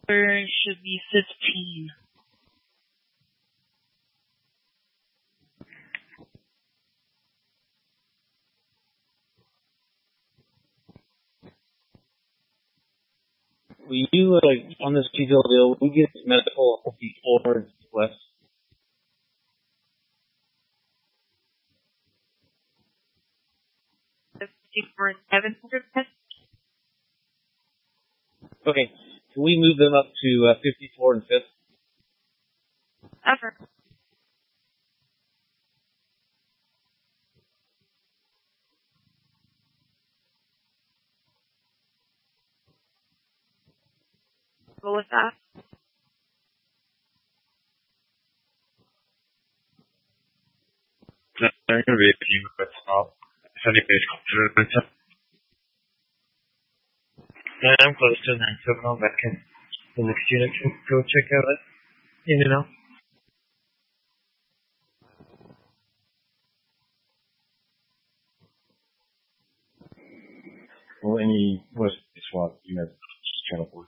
Where it should be 15. We do, on this detail deal, we get medical 54 west. For 700 pesos. Okay, can we move them up to 54 and 5th? Ever. Go with that. There are going to be a few minutes now. If anybody's coming through, I'm close to 9-7 on back in the next unit. Go check out it. In and out. Well, any West SWAT unit channel 4?